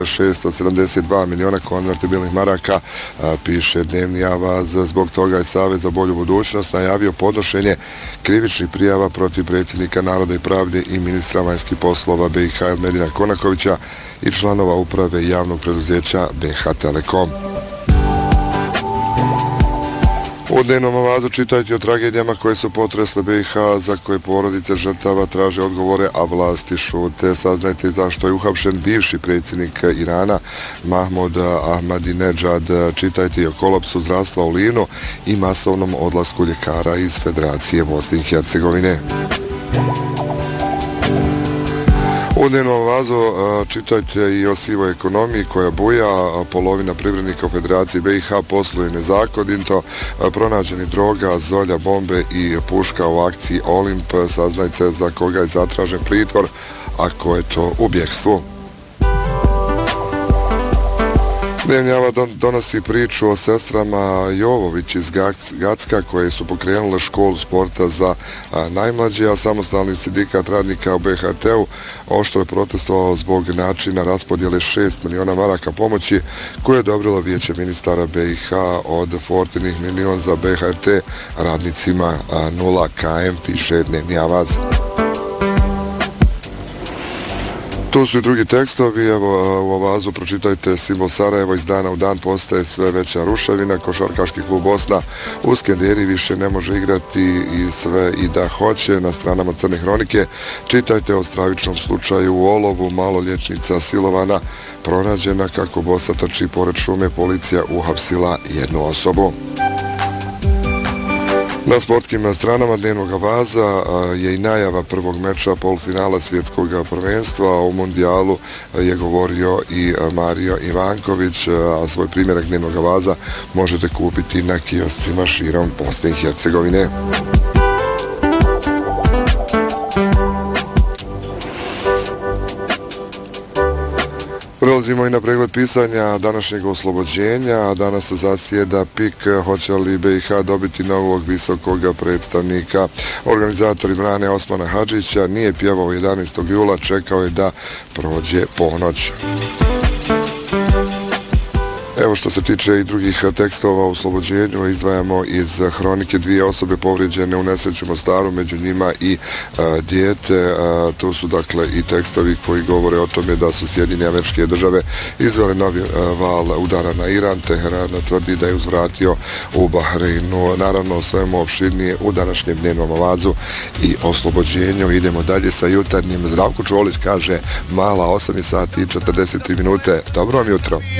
672 miliona konvertibilnih maraka, piše Dnevni Avaz. Zbog toga je Savez za bolju budućnost najavio podnošenje krivičnih prijava protiv predsjednika Naroda i pravde i ministra vanjskih poslova BiH Elmedina Konakovića i članova uprave javnog preduzeća BiH Telekom. U Dnevnom Avazu čitajte o tragedijama koje su potresle BiH, za koje porodice žrtava traže odgovore, a vlasti šute. Saznajte zašto je uhapšen bivši predsjednik Irana Mahmud Ahmadinejad. Čitajte i o kolapsu zdravstva u Livnu i masovnom odlasku ljekara iz Federacije Bosne i Hercegovine. U Dnevnom Avazu čitajte i o sivoj ekonomiji koja buja, polovina privrednika u Federaciji BiH posluje nezakonito, pronađeni droga, zolja, bombe i puška u akciji Olimp. Saznajte za koga je zatražen pritvor, a ko je to u bjegstvu. Dnevni Avaz donosi priču o sestrama Jovović iz Gacka koje su pokrenule školu sporta za najmlađe, a samostalni sindikat radnika u BHT-u oštro je protestovao zbog načina raspodjele 6 miliona maraka pomoći koje je odobrilo Vijeće ministara BiH od Fortinih milion za BHT radnicima 0 KM, piše Dnevni Avaz. Tu su i drugi tekstovi, evo u Avazu pročitajte simbol Sarajeva iz dana u dan postaje sve veća ruševina, košarkaški klub Bosna u Skenderi više ne može igrati i sve i da hoće. Na stranama Crne hronike čitajte o stravičnom slučaju u Olovu, maloljetnica silovana pronađena kako bosa trči pored šume, policija uhapsila jednu osobu. Na sportskim stranama Dnevnog Avaza je i najava prvog meča polfinala svjetskog prvenstva. U mundijalu je govorio i Mario Ivanković, a svoj primjerak Dnevnog Avaza možete kupiti na kioscima širom Bosne i Hercegovine. Prelazimo i na pregled pisanja današnjeg oslobođenja. Danas se zasjeda PIK, hoće li BiH dobiti novog visokog predstavnika. Organizatori brane Osmana Hadžića, nije pjevao 11. jula, čekao je da prođe ponoć. Evo što se tiče i drugih tekstova o oslobođenju, izdvajamo iz hronike 2 osobe povrijeđene u nesreću u Mostaru, među njima i dijete. To su dakle i tekstovi koji govore o tome da su Sjedinjene Američke Države izvele novi val udara na Iran. Teheran tvrdi da je uzvratio u Bahreinu. Naravno o svemu opširnije u današnjem Dnevnom Avazu i oslobođenju. Idemo dalje sa jutarnjim. Zdravko Čolić kaže mala 8 sati i 43 minute. Dobro vam jutro.